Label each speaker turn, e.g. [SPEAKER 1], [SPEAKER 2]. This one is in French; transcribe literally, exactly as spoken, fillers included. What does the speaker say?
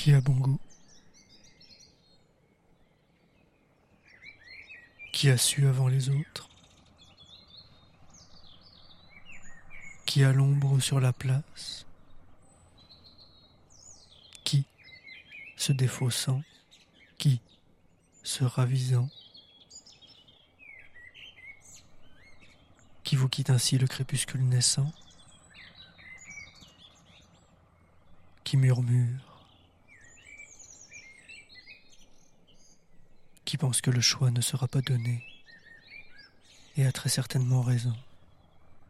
[SPEAKER 1] Qui a bon goût? Qui a su avant les autres? Qui a l'ombre sur la place? Qui, se défaussant? Qui, se ravisant? Qui vous quitte ainsi le crépuscule naissant? Qui murmure? Qui pense que le choix ne sera pas donné et a très certainement raison.